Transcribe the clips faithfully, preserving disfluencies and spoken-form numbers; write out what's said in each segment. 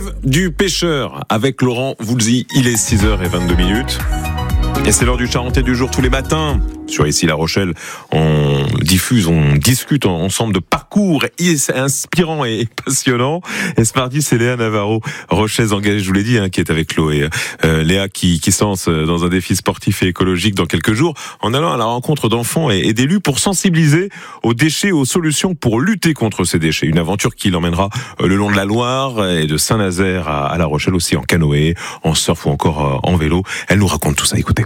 Rêve du pêcheur avec Laurent Voulzy. Il est six heures vingt-deux minutes. Et c'est l'heure du Charentais du jour tous les matins. Sur Ici La Rochelle, on diffuse, on discute ensemble de parcours inspirants et passionnants. Et ce mardi, c'est Léa Navarro, rocheuse engagée, je vous l'ai dit, hein, qui est avec Chloé. Euh, Léa qui, qui se lance dans un défi sportif et écologique dans quelques jours, en allant à la rencontre d'enfants et, et d'élus pour sensibiliser aux déchets et aux solutions pour lutter contre ces déchets. Une aventure qui l'emmènera le long de la Loire et de Saint-Nazaire à, à La Rochelle aussi, en canoë, en surf ou encore en vélo. Elle nous raconte tout ça, écoutez.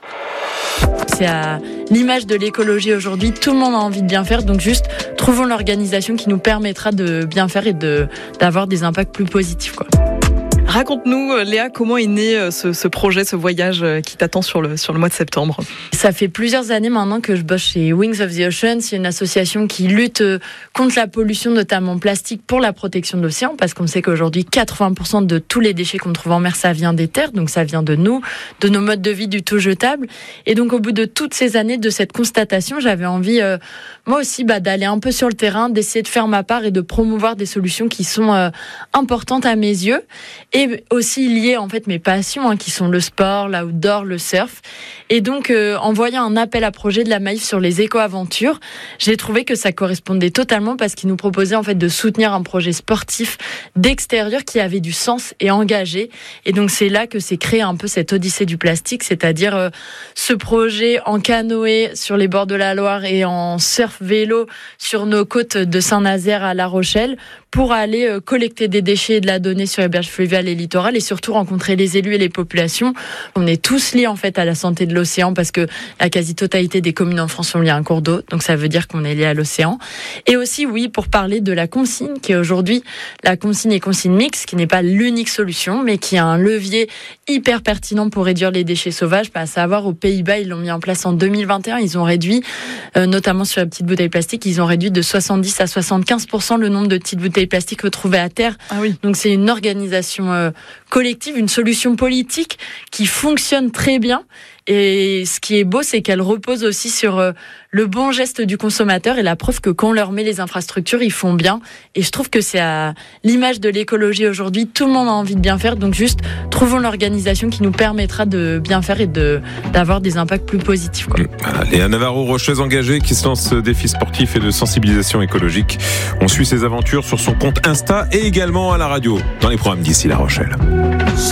C'est à l'image de l'écologie aujourd'hui, tout le monde a envie de bien faire, donc juste trouvons l'organisation qui nous permettra de bien faire et de, d'avoir des impacts plus positifs, quoi. Raconte-nous, Léa, comment est né ce, ce projet, ce voyage qui t'attend sur le, sur le mois de septembre? Ça fait plusieurs années maintenant que je bosse chez Wings of the Ocean. C'est une association qui lutte contre la pollution, notamment plastique, pour la protection de l'océan, parce qu'on sait qu'aujourd'hui, quatre-vingts pour cent de tous les déchets qu'on trouve en mer, ça vient des terres, donc ça vient de nous, de nos modes de vie du tout jetable. Et donc, au bout de toutes ces années de cette constatation, j'avais envie, euh, moi aussi, bah, d'aller un peu sur le terrain, d'essayer de faire ma part et de promouvoir des solutions qui sont euh, importantes à mes yeux. Et aussi liées en fait mes passions hein, qui sont le sport, l'outdoor, le surf. Et donc euh, en voyant un appel à projet de la Maïf sur les éco-aventures, j'ai trouvé que ça correspondait totalement parce qu'ils nous proposaient en fait de soutenir un projet sportif d'extérieur qui avait du sens et engagé. Et donc c'est là que s'est créé un peu cette odyssée du plastique, c'est-à-dire euh, ce projet en canoë sur les bords de la Loire et en surf vélo sur nos côtes de Saint-Nazaire à La Rochelle pour aller euh, collecter des déchets et de la donner sur les berges fluviales et littorales et surtout rencontrer les élus et les populations. On est tous liés en fait à la santé de l'océan parce que la quasi-totalité des communes en France sont liées à un cours d'eau, donc ça veut dire qu'on est lié à l'océan. Et aussi oui, pour parler de la consigne qui est aujourd'hui la consigne et consigne mixte, qui n'est pas l'unique solution mais qui a un levier hyper pertinent pour réduire les déchets sauvages. À savoir aux Pays-Bas, ils l'ont mis en place en deux mille vingt et un, ils ont réduit euh, notamment sur les petites bouteilles plastiques, ils ont réduit de soixante-dix à soixante-quinze pour cent le nombre de petites bouteilles plastiques retrouvées à terre. Ah oui. Donc c'est une organisation euh, collective, une solution politique qui fonctionne très bien. Et ce qui est beau, c'est qu'elle repose aussi sur euh, le bon geste du consommateur et la preuve que quand on leur met les infrastructures, ils font bien. Et je trouve que c'est à l'image de l'écologie aujourd'hui. Tout le monde a envie de bien faire, donc juste trouvons l'organisation qui nous permettra de bien faire et de d'avoir des impacts plus positifs, quoi. Voilà, Léa Navarro, rocheuse engagée qui se lance ce défi sportif et de sensibilisation écologique. On suit ses aventures sur son compte Insta et également à la radio dans les programmes d'Ici La Rochelle.